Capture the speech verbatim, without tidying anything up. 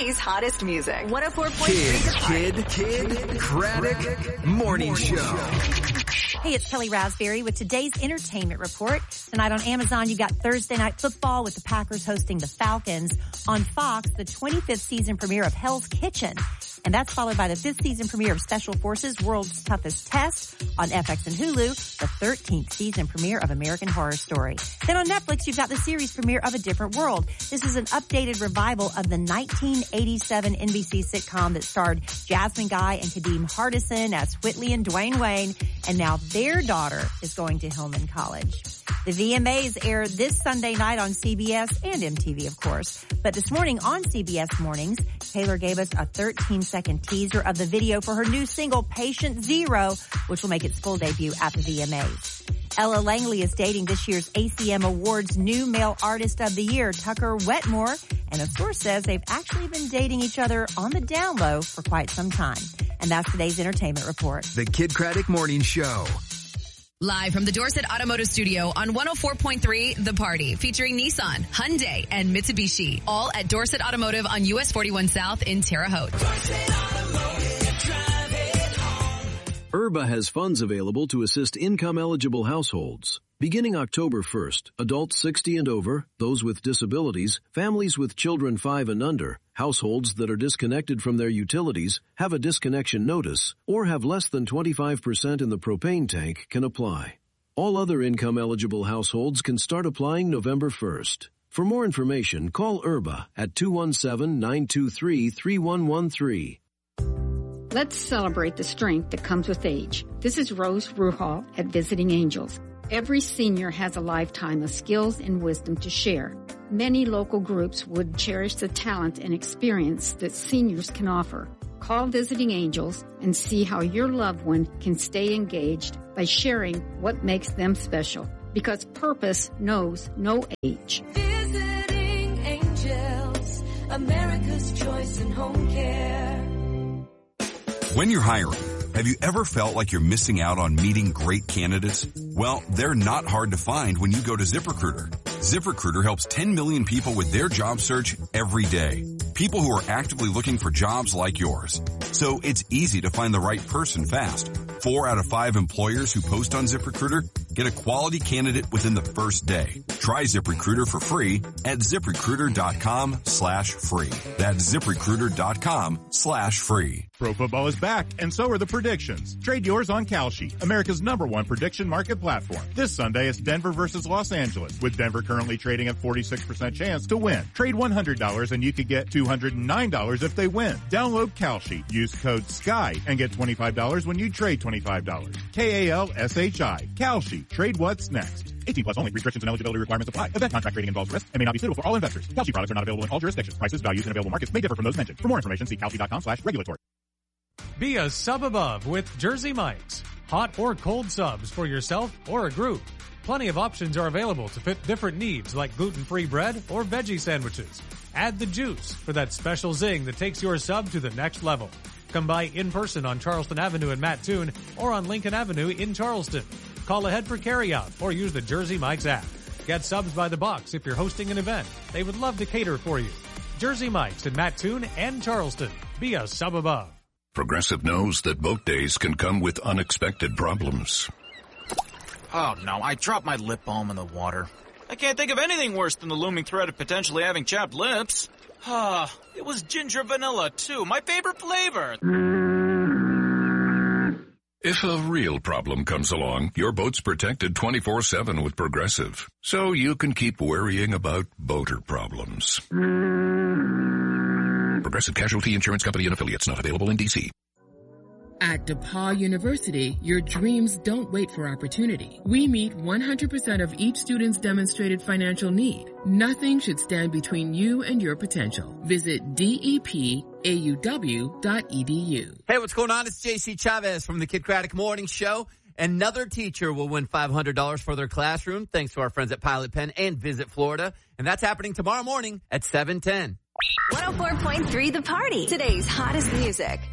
today's hottest music. one oh four point three Kid, Kid, Kid, Craddock Morning Show. Hey, it's Kelly Raspberry with today's entertainment report. Tonight on Amazon, you got Thursday Night Football with the Packers hosting the Falcons. On Fox, the twenty-fifth season premiere of Hell's Kitchen. And that's followed by the fifth season premiere of Special Forces, World's Toughest Test. On F X and Hulu, the thirteenth season premiere of American Horror Story. Then on Netflix, you've got the series premiere of A Different World. This is an updated revival of the nineteen eighty-seven N B C sitcom that starred Jasmine Guy and Kadeem Hardison as Whitley and Dwayne Wayne. And now their daughter is going to Hillman College. The V M As air this Sunday night on C B S and M T V, of course. But this morning on C B S Mornings, Taylor gave us a thirteen second teaser of the video for her new single, Patient Zero, which will make its full debut at the V M As. Ella Langley is dating this year's A C M Awards New Male Artist of the Year, Tucker Wetmore. And a source says they've actually been dating each other on the down low for quite some time. And that's today's entertainment report. The Kid Craddock Morning Show. Live from the Dorset Automotive Studio on one oh four point three The Party, featuring Nissan, Hyundai, and Mitsubishi. All at Dorset Automotive on U S forty-one South in Terre Haute. IRBA has funds available to assist income-eligible households. Beginning October first, adults sixty and over, those with disabilities, families with children five and under, households that are disconnected from their utilities, have a disconnection notice, or have less than twenty-five percent in the propane tank can apply. All other income-eligible households can start applying November first. For more information, call IRBA at two one seven, nine two three, three one one three. Let's celebrate the strength that comes with age. This is Rose Ruhal at Visiting Angels. Every senior has a lifetime of skills and wisdom to share. Many local groups would cherish the talent and experience that seniors can offer. Call Visiting Angels and see how your loved one can stay engaged by sharing what makes them special. Because purpose knows no age. Visiting Angels, America's choice in home care. When you're hiring, have you ever felt like you're missing out on meeting great candidates? Well, they're not hard to find when you go to ZipRecruiter. ZipRecruiter helps ten million people with their job search every day. People who are actively looking for jobs like yours. So it's easy to find the right person fast. Four out of five employers who post on ZipRecruiter get a quality candidate within the first day. Try ZipRecruiter for free at ZipRecruiter.com slash free. That's ZipRecruiter.com slash free. Pro football is back, and so are the predictions. Trade yours on Kalshi, America's number one prediction market platform. This Sunday, it's Denver versus Los Angeles, with Denver currently trading at forty-six percent chance to win. Trade one hundred dollars and you could get two hundred nine dollars if they win. Download Kalshi, use code SKY, and get twenty-five dollars when you trade twenty-five dollars. K A L S H I. Kalshi. Trade what's next. eighteen plus only. Restrictions and eligibility requirements apply. Event contract trading involves risk and may not be suitable for all investors. Kalshi products are not available in all jurisdictions. Prices, values, and available markets may differ from those mentioned. For more information, see kalshi.com slash regulatory. Be a sub above with Jersey Mike's. Hot or cold subs for yourself or a group. Plenty of options are available to fit different needs like gluten-free bread or veggie sandwiches. Add the juice for that special zing that takes your sub to the next level. Come by in person on Charleston Avenue in Mattoon or on Lincoln Avenue in Charleston. Call ahead for carryout or use the Jersey Mike's app. Get subs by the box if you're hosting an event. They would love to cater for you. Jersey Mike's in Mattoon and Charleston. Be a sub above. Progressive knows that boat days can come with unexpected problems. Oh no, I dropped my lip balm in the water. I can't think of anything worse than the looming threat of potentially having chapped lips. Ah, it was ginger vanilla too, my favorite flavor. If a real problem comes along, your boat's protected twenty-four seven with Progressive, so you can keep worrying about boater problems. Progressive Casualty Insurance Company and affiliates, not available in D C. At DePaul University, your dreams don't wait for opportunity. We meet one hundred percent of each student's demonstrated financial need. Nothing should stand between you and your potential. Visit D E P A U W dot E D U. Hey, what's going on? It's J C Chavez from the Kid Craddock Morning Show. Another teacher will win five hundred dollars for their classroom thanks to our friends at Pilot Pen and Visit Florida. And that's happening tomorrow morning at seven ten. one oh four point three The Party. Today's hottest music.